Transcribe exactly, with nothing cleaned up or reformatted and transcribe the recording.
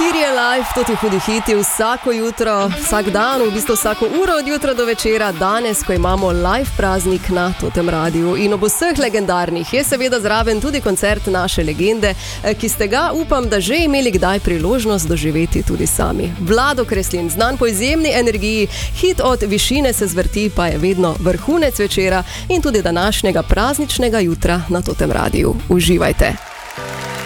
Štirje live, to ti hudi hiti vsako jutro, vsak dan, v bistvu vsako uro od jutra do večera, danes, ko imamo live praznik na Totem Radiu. In ob vseh legendarnih je seveda zraven tudi koncert naše legende, ki ste ga, upam, da že imeli kdaj priložnost doživeti tudi sami. Vlado Kreslin, znan po izjemni energiji, hit Od višine se zvrti pa je vedno vrhunec večera in tudi današnjega prazničnega jutra na Totem Radiu. Uživajte!